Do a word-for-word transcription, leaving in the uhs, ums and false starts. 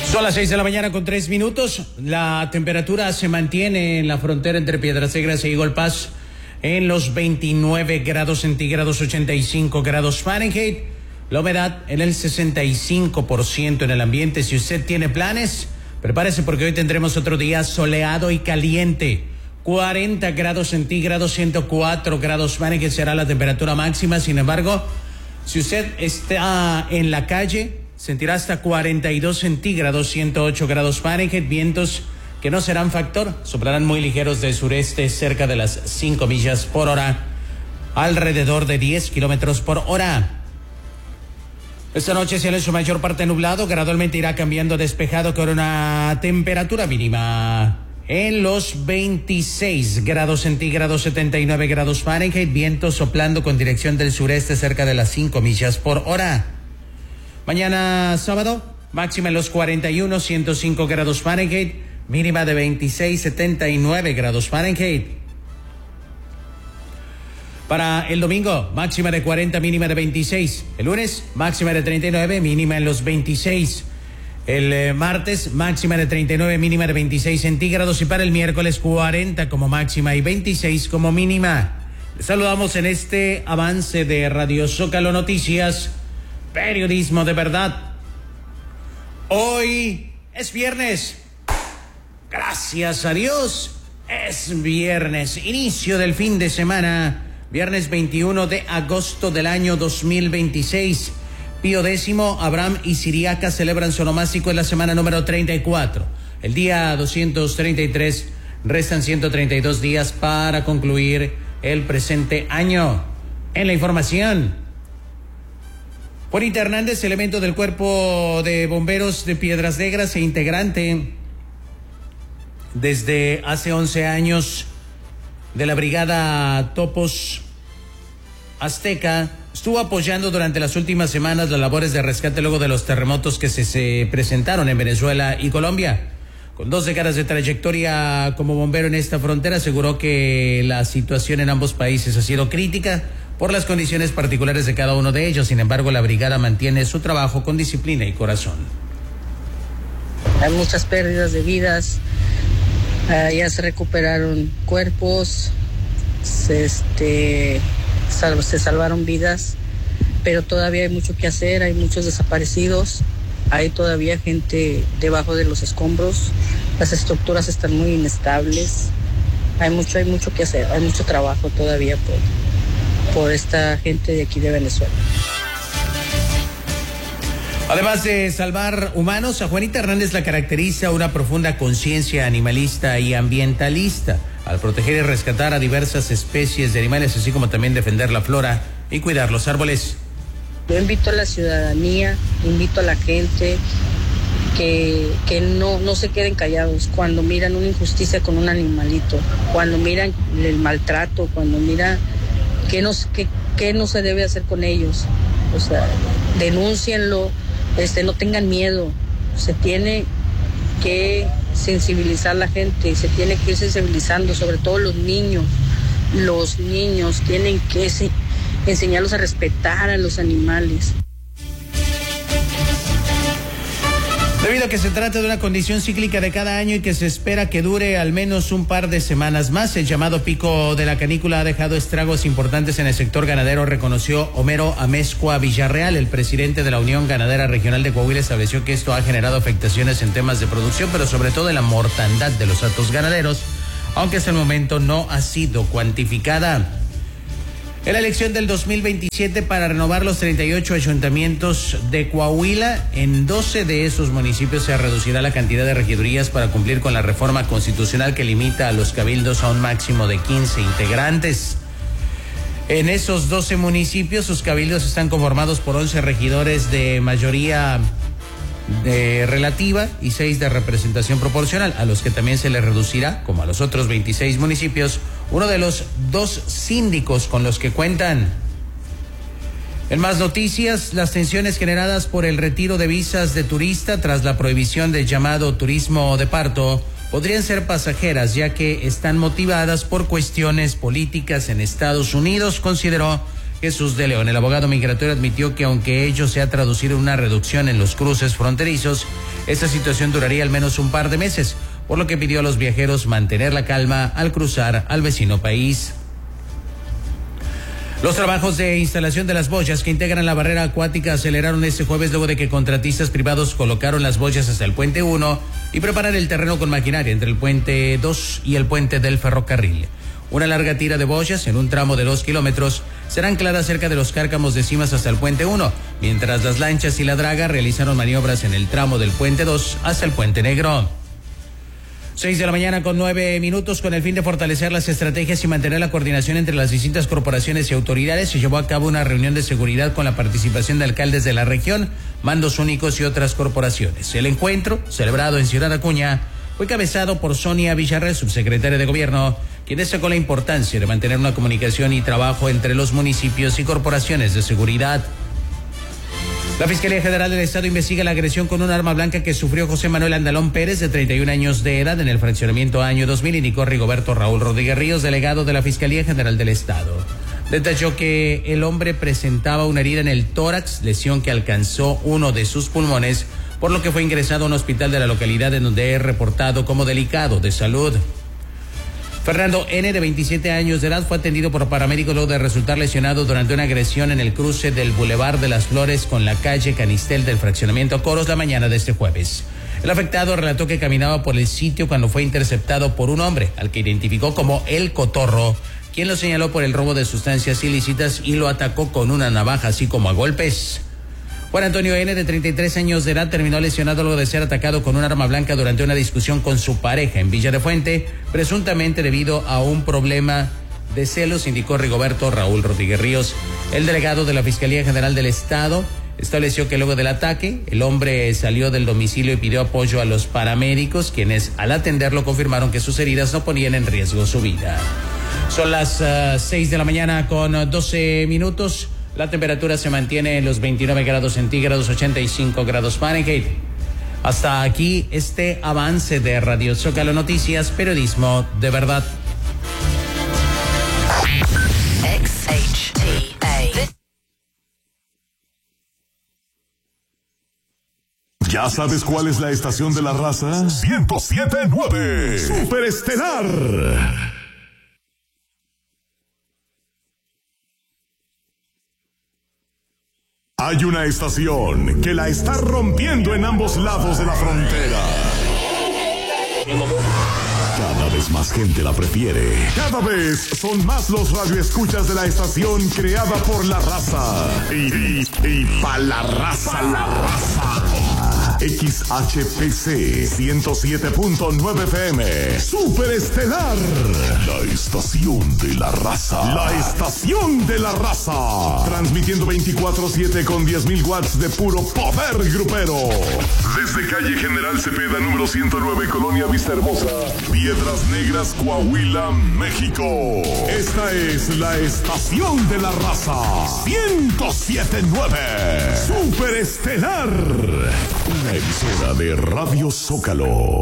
Son las seis de la mañana con tres minutos. La temperatura se mantiene en la frontera entre Piedras Negras e Eagle Pass en los veintinueve grados centígrados, ochenta y cinco grados Fahrenheit. La humedad en el sesenta y cinco por ciento en el ambiente. Si usted tiene planes, prepárese porque hoy tendremos otro día soleado y caliente. cuarenta grados centígrados, ciento cuatro grados Fahrenheit será la temperatura máxima. Sin embargo, si usted está en la calle, sentirá hasta cuarenta y dos centígrados, ciento ocho grados Fahrenheit, vientos que no serán factor, soplarán muy ligeros del sureste cerca de las cinco millas por hora, alrededor de diez kilómetros por hora. Esta noche cielo en su mayor parte nublado, gradualmente irá cambiando a despejado con una temperatura mínima en los veintiséis grados centígrados, setenta y nueve grados Fahrenheit, vientos soplando con dirección del sureste cerca de las cinco millas por hora. Mañana sábado, máxima en los cuarenta y uno, ciento cinco grados Fahrenheit, mínima de veintiséis, setenta y nueve grados Fahrenheit. Para el domingo, máxima de cuarenta, mínima de veintiséis. El lunes, máxima de treinta y nueve, mínima en los veintiséis. El eh, martes, máxima de treinta y nueve, mínima de veintiséis centígrados. Y para el miércoles, cuarenta como máxima y veintiséis como mínima. Les saludamos en este avance de Radio Zócalo Noticias, periodismo de verdad. Hoy es viernes. Gracias a Dios, es viernes. Inicio del fin de semana. Viernes veintiuno de agosto del año dos mil veintiséis. Pío X, Abraham y Siriaca celebran su onomástico en la semana número treinta y cuatro. El día doscientos treinta y tres, restan ciento treinta y dos días para concluir el presente año. En la información, Juanita Hernández, elemento del Cuerpo de Bomberos de Piedras Negras e integrante desde hace once años de la Brigada Topos Azteca, estuvo apoyando durante las últimas semanas las labores de rescate luego de los terremotos que se, se presentaron en Venezuela y Colombia. Con dos décadas de trayectoria como bombero en esta frontera, aseguró que la situación en ambos países ha sido crítica por las condiciones particulares de cada uno de ellos. Sin embargo, la brigada mantiene su trabajo con disciplina y corazón. Hay muchas pérdidas de vidas. Uh, ya se recuperaron cuerpos, se, este, sal, se salvaron vidas, pero todavía hay mucho que hacer, hay muchos desaparecidos, hay todavía gente debajo de los escombros, las estructuras están muy inestables, hay mucho, hay mucho que hacer, hay mucho trabajo todavía por, por esta gente de aquí de Venezuela. Además de salvar humanos, a Juanita Hernández la caracteriza una profunda conciencia animalista y ambientalista, al proteger y rescatar a diversas especies de animales, así como también defender la flora y cuidar los árboles. Yo invito a la ciudadanía, invito a la gente que, que no, no se queden callados cuando miran una injusticia con un animalito, cuando miran el maltrato, cuando miran qué no, qué, qué no se debe hacer con ellos. O sea, denúncienlo. Este, no tengan miedo, se tiene que sensibilizar la gente, se tiene que ir sensibilizando, sobre todo los niños. Los niños tienen que se, enseñarlos a respetar a los animales. Debido a que se trata de una condición cíclica de cada año y que se espera que dure al menos un par de semanas más, el llamado pico de la canícula ha dejado estragos importantes en el sector ganadero, reconoció Homero Amezcua Villarreal. El presidente de la Unión Ganadera Regional de Coahuila estableció que esto ha generado afectaciones en temas de producción, pero sobre todo en la mortandad de los hatos ganaderos, aunque hasta el momento no ha sido cuantificada. En la elección del dos mil veintisiete para renovar los treinta y ocho ayuntamientos de Coahuila, en doce de esos municipios se reducirá la cantidad de regidurías para cumplir con la reforma constitucional que limita a los cabildos a un máximo de quince integrantes. En esos doce municipios, sus cabildos están conformados por once regidores de mayoría de relativa y seis de representación proporcional, a los que también se les reducirá, como a los otros veintiséis municipios, uno de los dos síndicos con los que cuentan. En más noticias, las tensiones generadas por el retiro de visas de turista tras la prohibición del llamado turismo de parto podrían ser pasajeras, ya que están motivadas por cuestiones políticas en Estados Unidos, consideró Jesús de León. El abogado migratorio admitió que aunque ello se ha traducido en una reducción en los cruces fronterizos, esta situación duraría al menos un par de meses, por lo que pidió a los viajeros mantener la calma al cruzar al vecino país. Los trabajos de instalación de las boyas que integran la barrera acuática aceleraron este jueves luego de que contratistas privados colocaron las boyas hasta el puente uno y preparar el terreno con maquinaria entre el puente dos y el puente del ferrocarril. Una larga tira de boyas en un tramo de dos kilómetros será anclada cerca de los cárcamos de Cimas hasta el puente uno, mientras las lanchas y la draga realizaron maniobras en el tramo del puente dos hasta el puente negro. Seis de la mañana con nueve minutos. Con el fin de fortalecer las estrategias y mantener la coordinación entre las distintas corporaciones y autoridades, se llevó a cabo una reunión de seguridad con la participación de alcaldes de la región, mandos únicos y otras corporaciones. El encuentro, celebrado en Ciudad Acuña, fue cabezado por Sonia Villarreal, subsecretaria de Gobierno, quien destacó la importancia de mantener una comunicación y trabajo entre los municipios y corporaciones de seguridad. La Fiscalía General del Estado investiga la agresión con un arma blanca que sufrió José Manuel Andalón Pérez, de treinta y un años de edad, en el fraccionamiento año dos mil, indicó Rigoberto Raúl Rodríguez Ríos, delegado de la Fiscalía General del Estado. Detalló que el hombre presentaba una herida en el tórax, lesión que alcanzó uno de sus pulmones, por lo que fue ingresado a un hospital de la localidad, en donde es reportado como delicado de salud. Fernando N., de veintisiete años de edad, fue atendido por paramédicos luego de resultar lesionado durante una agresión en el cruce del Boulevard de las Flores con la calle Canistel del fraccionamiento Coros la mañana de este jueves. El afectado relató que caminaba por el sitio cuando fue interceptado por un hombre, al que identificó como El Cotorro, quien lo señaló por el robo de sustancias ilícitas y lo atacó con una navaja, así como a golpes. Juan Antonio N., de treinta y tres años de edad, terminó lesionado luego de ser atacado con un arma blanca durante una discusión con su pareja en Villa de Fuente, presuntamente debido a un problema de celos, indicó Rigoberto Raúl Rodríguez Ríos. El delegado de la Fiscalía General del Estado estableció que luego del ataque, el hombre salió del domicilio y pidió apoyo a los paramédicos, quienes al atenderlo confirmaron que sus heridas no ponían en riesgo su vida. Son las uh, seis de la mañana con doce minutos. La temperatura se mantiene en los veintinueve grados centígrados, ochenta y cinco grados Fahrenheit. Hasta aquí este avance de Radio Zócalo Noticias, periodismo de verdad. X H T A. ¿Ya sabes cuál es la estación de la raza? ciento siete punto nueve. Superestelar. Hay una estación que la está rompiendo en ambos lados de la frontera. Cada vez más gente la prefiere. Cada vez son más los radioescuchas de la estación creada por la raza. Y, y, y pa' la raza, la raza. X H P C ciento siete punto nueve F M. Superestelar. La estación de la raza. La estación de la raza. Transmitiendo veinticuatro siete con diez mil watts de puro poder grupero. Desde calle General Cepeda, número ciento nueve, Colonia Vista Hermosa, Piedras Negras, Coahuila, México. Esta es la estación de la raza. ciento siete punto nueve. Superestelar. Una emisora de Radio Zócalo.